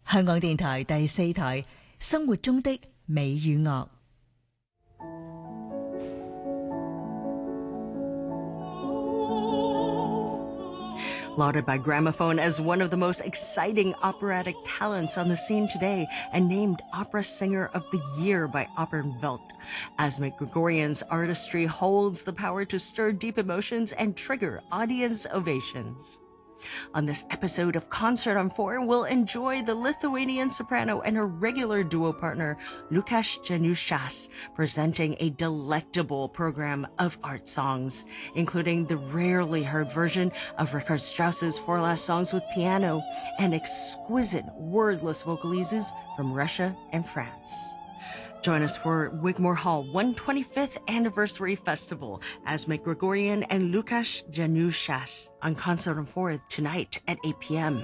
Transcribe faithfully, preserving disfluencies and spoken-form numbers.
香港電台第四台生活中的美與樂。 Lauded by Gramophone as one of the most exciting operatic talents on the scene today and named Opera Singer of the Year by Opernwelt, Asmik Grigorian's artistry holds the power to stir deep emotions and trigger audience ovations. On this episode of Concert on Four, we'll enjoy the Lithuanian soprano and her regular duo partner, Lukasz Januszas, presenting a delectable program of art songs, including the rarely heard version of Richard Strauss's Four Last Songs with piano and exquisite wordless vocalises from Russia and France. Join us for Wigmore Hall one hundred twenty-fifth Anniversary Festival, Asmik Grigorian and Lukasz Januszas on Concert on Four tonight at eight p.m.